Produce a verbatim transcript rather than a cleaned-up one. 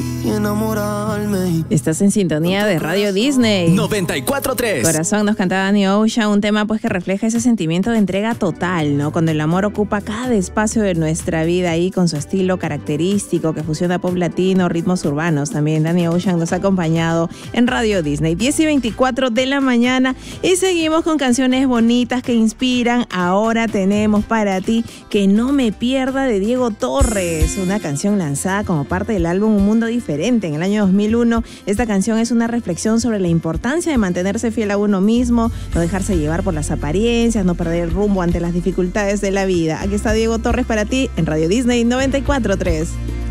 y enamorarme. Estás en sintonía de Radio Disney noventa y cuatro tres. Corazón nos cantaba Danny Ocean, un tema pues que refleja ese sentimiento de entrega total, ¿no? Cuando el amor ocupa cada espacio de nuestra vida ahí con su estilo característico que fusiona pop latino, ritmos urbanos. También Danny Ocean nos ha acompañado en Radio Disney, diez y veinticuatro de la mañana, y seguimos con canciones bonitas que inspiran. Ahora tenemos para ti Que no me pierda, de Diego Torres, una canción lanzada como parte del álbum Un Mundo Diferente en el año dos mil uno. Esta canción es una reflexión sobre la importancia de mantenerse fiel a uno mismo, no dejarse llevar por las apariencias, no perder el rumbo ante las dificultades de la vida. Aquí está Diego Torres para ti en Radio Disney noventa y cuatro tres.